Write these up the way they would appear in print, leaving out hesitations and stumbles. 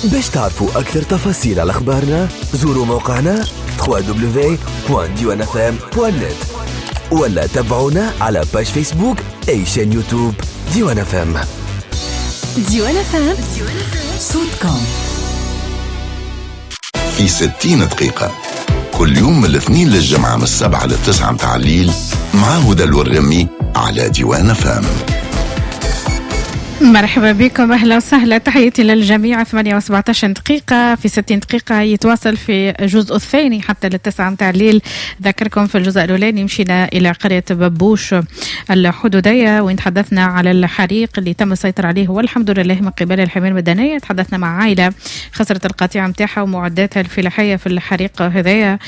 باش تعرفوا أكثر تفاصيل على أخبارنا زوروا موقعنا www.diwanfm.net ولا تابعونا على باج فيسبوك أي شان يوتيوب ديوان FM. ديوان FM صوتكم في 60 دقيقة كل يوم من الاثنين للجمعة من 7 ل9 متاع الليل مع هدى الورغمي على ديوان FM. مرحبا بكم، أهلا وسهلا، تحياتي للجميع. 8 و17 دقيقة في 60 دقيقة يتواصل في الجزء الثاني حتى ل9 متاع الليل. ذكركم في الجزء الأولاني مشينا إلى قرية ببوش الحدودية وين تحدثنا على الحريق اللي تم السيطرة عليه والحمد لله من قبل الحماية المدنية. تحدثنا مع عائلة خسرت القطيعة متاعها ومعداتها الفلاحية في الحريق هذايا.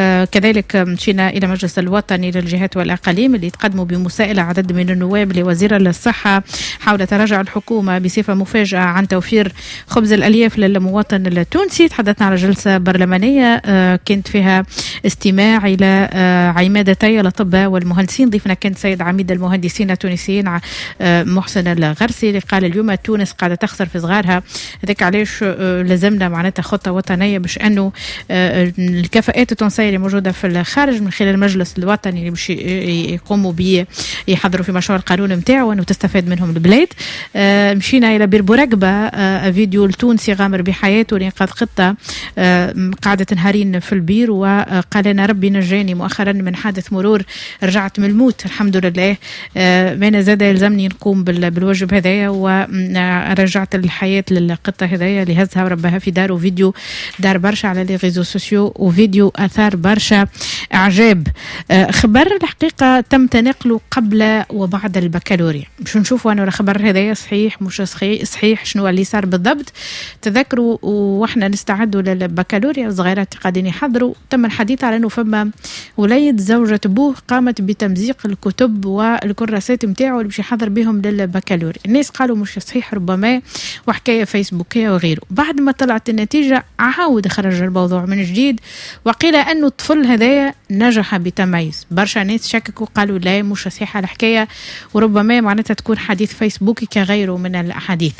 كذلك مشينا إلى مجلس الوطني للجهات والأقاليم اللي تقدموا بمسائلة عدد من النواب لوزير الصحة حول تراجع الحكومة بصفة مفاجئة عن توفير خبز الألياف للمواطن التونسي. تحدثنا على جلسة برلمانية كانت فيها استماع إلى عمادتي الأطباء والمهندسين. ضيفنا كان سيد عميد المهندسين التونسيين محسن الغرسي اللي قال اليوم تونس قاعدة تخسر في صغارها، هذاك علاش لازمنا معناتها خطة وطنية باش أنه الكفاءات التونسية اللي موجودة في الخارج من خلال المجلس الوطني اللي باش يقوموا به يحضروا في مشروع القانون متاعه وأنه تستفاد منهم البلاد. مشينا إلى بير بورقبة، فيديو التونسي غامر بحياته لإنقاذ قطة قاعدة نهارين في البير وقال أنا ربي نجاني مؤخرا من حادث مرور، رجعت من الموت الحمد لله، ما زاد يلزمني نقوم بالواجب هذايا ورجعت الحياة للقطة هذايا اللي هزها وربها في داره. فيديو دار برشا على لي ريزو سوسيو وفيديو أثار برشا إعجاب. خبر الحقيقة تم تناقله قبل وبعد البكالوريا، مش نشوفوا أنه الخبر هذايا صحيح مش صحيح شنو اللي صار بالضبط. تذكروا واحنا نستعدوا للبكالوريا الصغيرات قاعدين يحضروا تم الحديث على انه فما وليد زوجة ابوه قامت بتمزيق الكتب والكراسات نتاعو اللي باش يحضر بهم للبكالوريا. الناس قالوا مش صحيح ربما وحكايه فيسبوكيه وغيره. بعد ما طلعت النتيجه عاود خرج الموضوع من جديد وقيل انه الطفل هذايا نجح بتميز. برشا ناس شككوا قالوا لا مش صحيحه الحكايه وربما معناتها تكون حديث فيسبوكي كغيره من الأحاديث.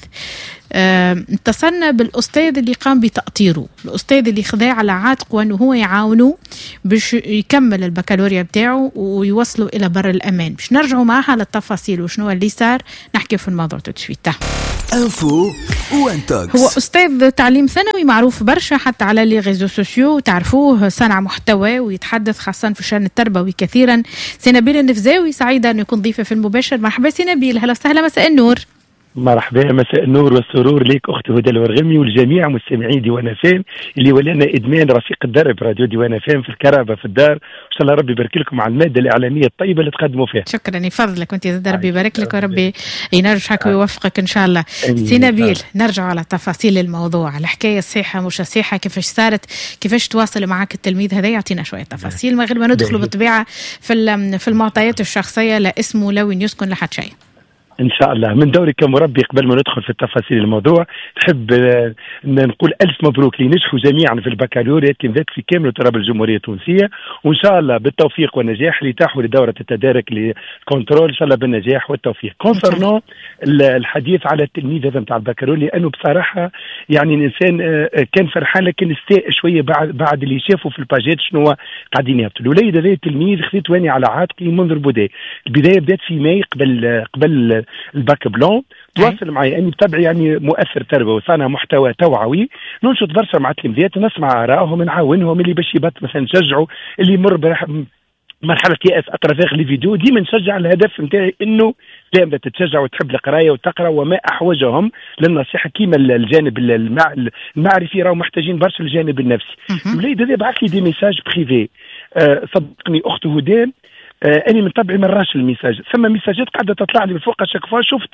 اتصلنا بالأستاذ اللي قام بتأطيره، الأستاذ اللي خذاه على عاتقه وأنه هو يعاونه باش يكمل البكالوريا بتاعه ويوصلوا إلى بر الأمان. باش نرجعوا معها للتفاصيل وشنو اللي صار نحكي في الموضوع تشويته. انفو وانتوكس هو أستاذ تعليم ثانوي معروف برشا حتى على لي ريزو سوسيو، تعرفوه صنع محتوى ويتحدث خاصة في الشأن التربوي كثيرا. سي نبيل النفزاوي سعيدة أن يكون ضيفة في المباشر. مرحبا سي نبيل، هلا وسهلا، مساء النور. مرحبا، مساء النور والسرور ليك أختي هدى الورغمي والجميع مستمعين ديوان FM اللي ولينا إدمان رفيق الدرب راديو ديوان FM في الكرابة في الدار. إن شاء الله ربي يبارك لكم على المادة الإعلامية الطيبة اللي تقدموا فيها. شكرا يفضلك وانت زاد ربي يبارك لك وربي ينجحك ويوفقك إن شاء الله. سي نبيل نرجع على تفاصيل الموضوع، الحكاية الصحة مش الصحة، كيفاش صارت، كيفاش تواصل معك التلميذ هذا، يعطينا شوية تفاصيل من غير ما ندخلوا بالطبيعة في المعطيات الشخصية، لا اسمه لا وين يسكن لحد شيء. إن شاء الله من دوري كمربي قبل ما ندخل في التفاصيل الموضوع نحب نقول ألف مبروك لنجحوا جميعا في البكالوريا كذلك في كامل تراب الجمهورية التونسية، وإن شاء الله بالتوفيق والنجاح لتاحوا لدورة التدارك للكنترول إن شاء الله بالنجاح والتوفيق. كونسرنون الحديث على التلميذ هذا نتاع البكالوريا لأنه بصراحة يعني الإنسان كان فرحان لكن استاء شوية بعد اللي شافوا في الباجات شنو قاعدين يهبطوا. الوليد هذا التلميذ خذيت واني على عاتقي منذ البداية بدأت في ماي قبل الباك بلون. تواصل معي اني بتبعي يعني مؤثر تربوي صانع محتوى توعوي، ننشط برشا مع التلاميذ نسمع آرائهم نعاونهم اللي باش يبط مثلا نشجعوا اللي يمر مرحلة يأس أطرافيغ لي فيديو. ديما نشجع الهدف نتاعي انه دائما تتشجع وتحب القرايه وتقرا وما احوجهم للنصيحه كيما الجانب المعرفي راهو محتاجين برشا الجانب النفسي. الوليد هذا بعث لي دي ميساج بريفي صدقني اخت هدى أنا من طبعي مراش الميساج، ثم ميساجات قاعدة تطلع لي بالفوق شاك فوا شفت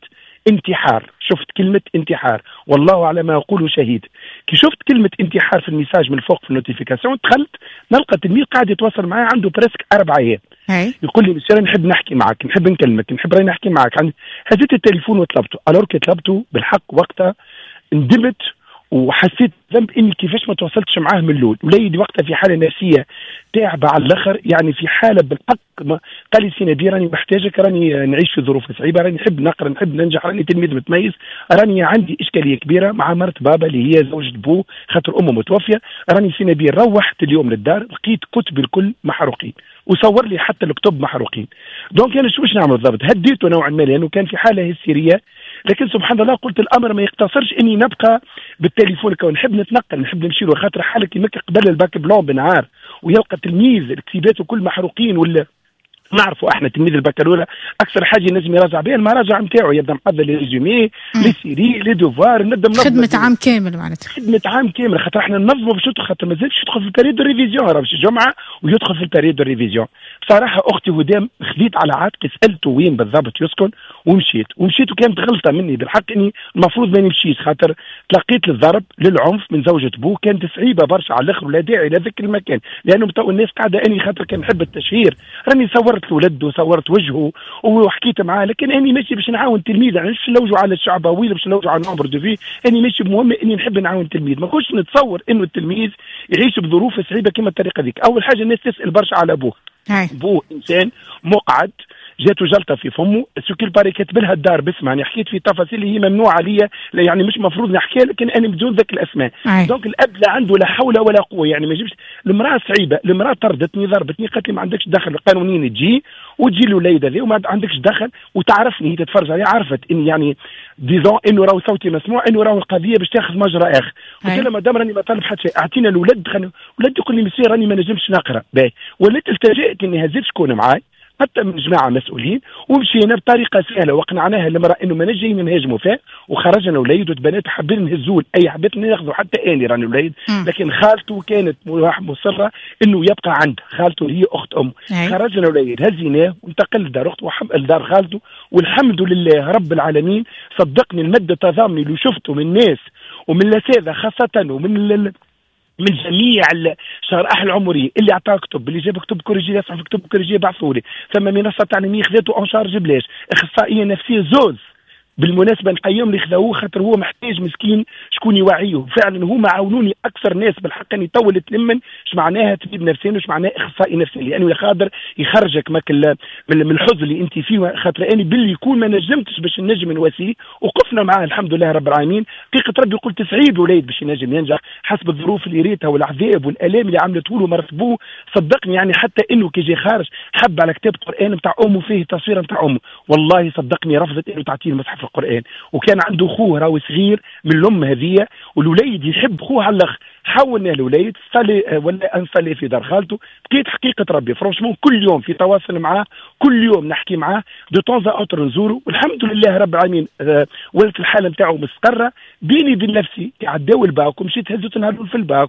كلمة انتحار والله على ما أقول شهيد. كي شفت كلمة انتحار في الميساج من فوق في النوتيفيكاسيون دخلت نلقى تلميذ قاعد يتواصل معي عنده بريسك 4 أيام يقول لي مسير نحب نحكي معك، نحب نكلمك، نحب راني نحكي معك. هزيت التليفون وطلبته، ألور كي طلبته بالحق وقتها ندمت وحسيت ذنب اني كيفاش ما تواصلتش معاه من الاول. وليدي وقتها في حاله نفسيه تعب على الاخر، يعني في حاله بالحق. قال لي سي نبيل راني محتاجك، راني نعيش في ظروف صعيبه، راني نحب نقرا، نحب ننجح، راني تلميذ متميز، راني عندي اشكاليه كبيره مع مرت بابا اللي هي زوجة بو خاطر امه متوفيه. راني سي نبيل روحت اليوم للدار لقيت كتب الكل محروقين، وصور لي حتى الكتب محروقين. دونك انا شو باش نعمل بالضبط؟ هديته نوعا ما لانه كان في حاله هستيريه. لكن سبحان الله قلت الامر ما يقتصرش اني نبقى بالتليفون، كون نحب نتنقل، نحب نمشي له، خاطر حالة كيما قبل الباك بلون بنهار ويلقى تلميذ كتيباته كل محروقين. ولا نعرفوا احنا تلميذ البكالوريا اكثر حاجه لازم يراجع بها المراجع نتاعو، يبدا محضر لي ريزومي لي سيري لي دوفوار، نبدا منظم خدمه عام كامل معناتها، خدمه عام كامل، خاطر احنا ننظموا باش يدخل، خاطر مازالش يدخل في البريود ريفيزيون، راه باش جمعه ويدخل في البريود ريفيزيون. بصراحه اختي هدام خذيت على عاتقي، سالته وين بالضبط يسكن ومشيت وكانت غلطه مني بالحق اني المفروض ما نمشيش، خاطر تلقيت للضرب للعنف من زوجة بو، كانت صعيبه برشا على الاخر ولا داعي لذاك المكان، لانه تو الناس قاعده اني خاطر كان نحب التشهير راني صورت الولد وصورت وجهه وحكيت معاه، لكن اني ماشي باش نعاون تلميذ، يعني باش نلوجوا على الشعبويه، باش نلوجوا على النومبر دو في، اني ماشي بمهم اني نحب نعاون تلميذ، ما كنتش نتصور انه التلميذ يعيش بظروف صعيبه كما الطريقه ذيك. اول حاجه الناس تسال برشا على ابوه، بوه انسان مقعد جاته جلطه في فمه، سكيل باري كاتب لها الدار باسمها، يعني حكيت في تفاصيل هي ممنوعه عليا، يعني مش مفروض نحكيها، لكن انا بدون ذاك الاسماء. دونك الاب لا عنده لا حول ولا قوه، يعني ما يجيبش. المراه صعيبه، المراه طردتني ضربتني قالت لي ما عندكش دخل قانونيا، تجي الوليد هذه وما عندكش دخل، وتعرفني هي تتفرج علي، عرفت اني يعني ديزون انه راهو صوتي مسموع، انه راهو القضيه باش تاخذ مجرى اخر. قلت لها مادام راني ما طالب حتى شيء، اعطينا الولد، ولد يقول لي مسير راني ما نجمش نقرا، باهي وليت التجأت اني هزيت شكون معاي حتى من جماعه مسؤولين، ومشينا بطريقه سهله وقنعناها المراه انه ما نجي نهاجموا فيه، وخرجنا وليد وبنات حابين نهزوه اي حبيت ناخذوا حتى اني راني وليد، لكن خالته كانت مصره انه يبقى عند خالته هي اخت امه. خرجنا وليد هزيناه وانتقل لدار اخته لدار خالته، والحمد لله رب العالمين. صدقني المد التضامني اللي شفته من الناس ومن الاساتذه خاصه ومن من جميع الشرائح العمريه اللي عطاه كتب، اللي جاب كتب كوريجي، يصحف كتب كوريجي بعثوا لي، ثم منصه تعليميه خذته اون شارج بلاش، اخصائيه نفسيه زوز بالمناسبه نقيم اللي خذوه، خاطر هو محتاج مسكين شكون يوعيه، فعلا هما عاونوني اكثر ناس بالحق اني طول تلمن اش معناها طبيب نفسي واش معناه اخصائي نفسي، لانه يقدر يخرجك من الحزن اللي انت فيه، خاطر اني باللي يكون ما نجمتش باش نجم نواسيه، وقفنا معاه الحمد لله رب العالمين. حقيقه ربي قلت سعيد وليد باش ينجم ينجح حسب الظروف اللي ريتها والعذاب والالام اللي عملته له مرت بوه. صدقني يعني حتى انه كي جي خارج حب على كتاب قران نتاع امه فيه تصوير نتاع امه، والله صدقني رفضت انه تعطيه المصحف القرآن، وكان عنده خوه راهو صغير من الام هذية، والوليد يحب خوه على الاخر. حاولنا الوليد صلي ولا انصلي في دار خالته، بقيت حقيقه ربي فرانشمون كل يوم في تواصل معاه، كل يوم نحكي معاه، دو طونز اوتر نزوره، والحمد لله رب العالمين ولات الحاله نتاعو مستقره. بيني وبين نفسي عداو الباك ومشيت هزت نهار في الباك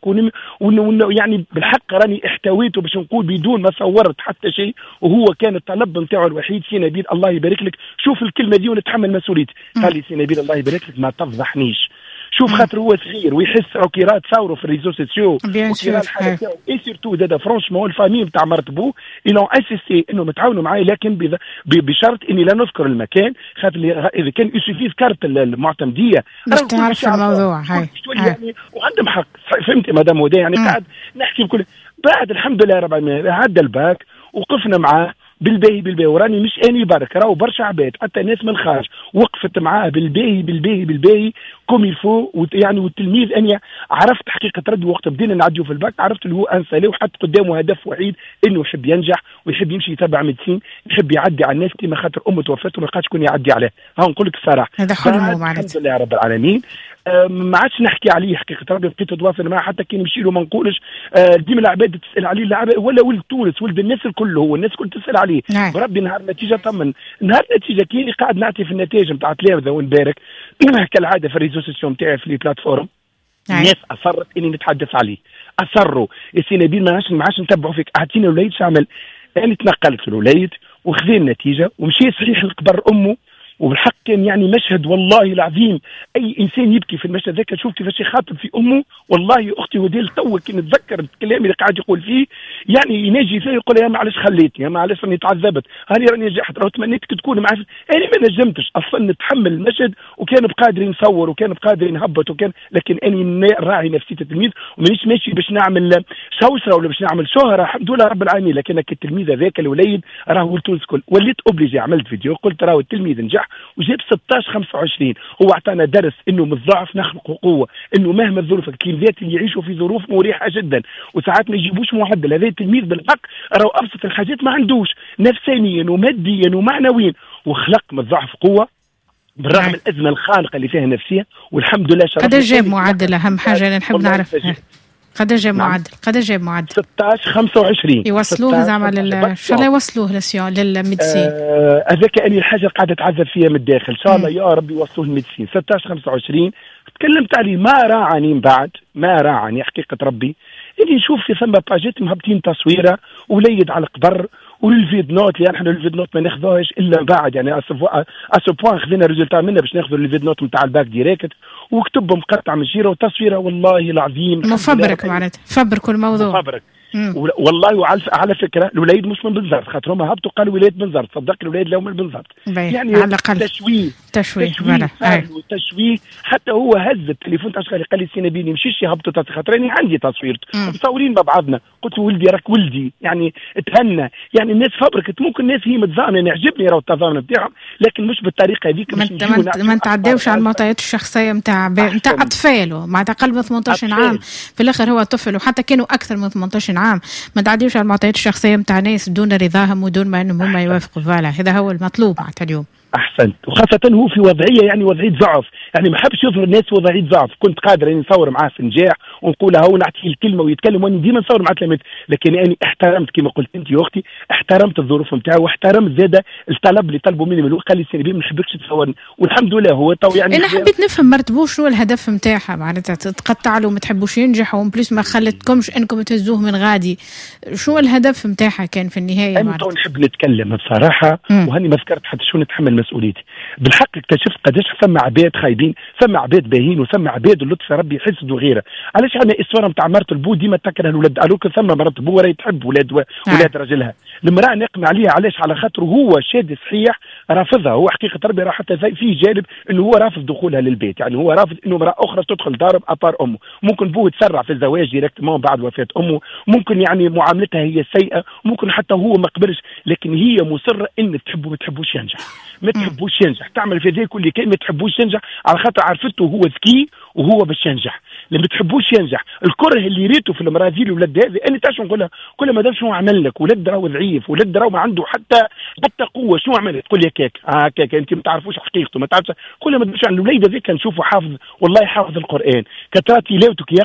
يعني بالحق راني احتويته باش نقول بدون ما صورت حتى شيء، وهو كان الطلب نتاعو الوحيد سي نبيل الله يبارك لك، شوف الكلمه دي ونتحمل مسؤوليتي. قال لي سي نبيل الله يبارك لك ما تفضحنيش، شوف خاطر هو صغير ويحس راهو كي راه تصاوروا في الريزو سوسيو وكي الحاله تاعو اي سيرتو زاد فرانشمون الفامي نتاع مرت بو إلون اسيستي انه متعاونوا معايا، لكن بشرط اني لا نذكر المكان، خاطر اذا كان يسوفي كارت المعتمديه باش تعرف الموضوع. يعني وعندهم حق، فهمتي مدام ودي، يعني قاعد نحكي بكل بعد الحمد لله رب العالمين. عدى الباك وقفنا معاه بالباهي وراني مش اني برك، راهو برشا عباد حتى ناس من الخارج وقفت معاه بالباهي كوم يلفو، يعني والتلميذ اني عرفت حقيقه ردي وقت بدينا نعديو في الباك، عرفت اللي هو انسالي وحط قدامه هدف وحيد انه يحب ينجح ويحب يمشي يتبع ميديسين، يحب يعدي على الناس كيما خاطر امه توفت وما لقاش شكون يعدي عليه. ها نقول لك الصراحه هذا حلمه معناتها الحمد لله رب العالمين. ما عادش نحكي عليه حقيقه ربي، بقيت اتواصل معاه حتى كي نمشي له ما نقولش ديما العباد تسال عليه، العباد ولا ولد تونس ولد الناس الكل، هو الناس الكل تسال عليه. وربي نهار النتيجه طمن، نهار النتيجه كي قاعد نعطي في النتائج نتاع تلامذه ونبارك كالعاده في الريزو سوسيو نتاعي في البلاتفورم، الناس اصرت اني نتحدث عليه، اصروا يا سي نبيل ما عادش نتبعوا فيك، اعطينا الوليد شعمل. يعني تنقلت الوليد وخذ النتيجه ومشي صحيح لقبر امه وبالحق كان يعني مشهد والله العظيم اي انسان يبكي في المشهد ذاك. شوف كيفاش يخاطب في امه. والله اختي وديل تو كي نتذكر الكلام اللي قاعد يقول فيه يعني يناجي فيه يقول يا معلش خليتني، يا معلش راني تعذبت، هاني راني نجحت، راه تمنيتك تكون معي، انا ما نجمتش اصلا نتحمل المشهد، وكان بقادر نصور وكان بقادر نهبط وكان، لكن اني راعي نفسيه التلميذ ومانيش ماشي باش نعمل شوشره ولا باش نعمل شهره، الحمد لله رب العالمين. لكن التلميذ هذاك الوليد راه تونس الكل وليت اوبليجي، عملت فيديو قلت راهو التلميذ نجح وجاب 16-25. هو اعطانا درس انه من الضعف نخلق قوه، انه مهما الظروف التلميذات اللي يعيشوا في ظروف مريحه جدا وساعات ما يجيبوش معدل، هذا التلميذ بالحق راهو ابسط الحاجات ما عندوش نفسانيا وماديا ومعنويا، وخلق من الضعف قوه بالرغم من الازمه الخانقه اللي فيها النفسيه. والحمد لله قد جاب معدل، اهم حاجه اللي نحب نعرف قد جاب معدل، قد جاب معدل 16-25 يوصلوه زعما ان شاء الله يوصلوه للميدسين. هذاك اني الحاجه قاعده تعذب فيها من الداخل، ان شاء الله يا رب يوصلوه للميدسين. 16-25 تكلمت عليه، ما راعني من بعد، ما راعني حقيقه ربي اللي نشوف في ثم باجات مهبطين تصويره وليد على القبر والفيد نوت اللي احنا الفيد نوت ما ناخذوهاش الا بعد، يعني اسو بوان خذينا ريزولتا منها باش ناخذوا الفيد نوت نتاع الباك ديريكت، وكتبهم مقطع من شيره وتصويره. والله العظيم مفبرك معناتها فبرك الموضوع مفبرك. والله وعلى فكره الوليد مش من بنزرت، خاطر هما هبطوا قالوا ولايه بنزرت، صدق الوليد لو من بنزرت، يعني على الاقل تشويه حتى هو هز التليفون تاع شغالي قال لي سي نبيل يمشيش يهبطوا خاطر راني عندي تصوير متصورين مع بعضنا. قلت له ولدي راك ولدي، يعني تهنى، يعني الناس فبركت، ممكن الناس هي متظاهره، انا يعجبني راهو التظاهر نتاعهم لكن مش بالطريقه هذيك. ما نتعداوش على المعطيات الشخصيه نتاع اطفاله، مع اقل من 18 عام في الاخر هو طفل، وحتى كانوا اكثر من 18 عام ما تعديوش على المعطيات الشخصيه نتاع ناس بدون رضاهم ودون ما انهم هم يوافقوا. فعلا هذا هو المطلوب حتى اليوم. احسنت، وخاصه هو في وضعيه يعني وضعيه ضعف، يعني ما حبش يظهر الناس وضعيه ضعف. كنت قادر اني نصور معاه في نجاح ونقول هو نعطيه الكلمه ويتكلم، واني ديما نصور مع تلاميذ، لكن اني احترمت كما قلت انت يا اختي، احترمت الظروف نتاعو واحترمت زاده الطلب اللي طلبوا مني من الاول، قال لي سي نبيل ما نحبكش تصورني، والحمد لله هو تو يعني. انا حبيت نفهم مرتبوش شنو الهدف نتاعها، معناتها تقطع له ما تحبوش ينجح وبليس ما خلتكمش انكم تهزوه من غادي، شو الهدف نتاعها كان في النهايه؟ انا تو نحب نتكلم بصراحه وهاني ما فكرت حتى شو نتحمل مسؤوليتي. بالحق اكتشفت قداش ثم عباد خايبين، ثم عباد باهين، وثم عباد اللطف ربي يحسدوا غيره. علاش عندنا اسواره نتاع مرت البو ديما تكره الولاد، الوك ثم مرت بو راهي تحب ولاد رجلها، المراه نقمع عليها علاش؟ على خاطر هو شاد صحيح رافضها، هو حقيقه ربي راه حتى فيه جانب انه هو رافض دخولها للبيت، يعني هو رافض انه امراه اخرى تدخل دار اطار امه. ممكن بو تسرع في الزواج ديريكتمون بعد وفاه امه، ممكن يعني معاملتها هي سيئه، ممكن حتى هو ما قبلش، لكن هي مصره ان تحبه ما تحبوش ينجح، ما تحبوش ينجح، تعمل في ذلك كل كلمه ما تحبوش ينجح على خاطر عرفته هو ذكي وهو باش ينجح. لما تحبوش ينجح، الكره اللي ريته في المراه ذي الولد هذه انا تعرف نقولها كل ما دام شنو عمل لك ولد راهو ضعيف، ولد راهو ما عنده حتى قوه، شنو عمل؟ تقول لي كيك كيك انت ما تعرفوش حقيقته، ما تعرفش. كل ما دامش عن الوليد هذيك نشوفه حافظ، والله حافظ القران، كثرت تلاوته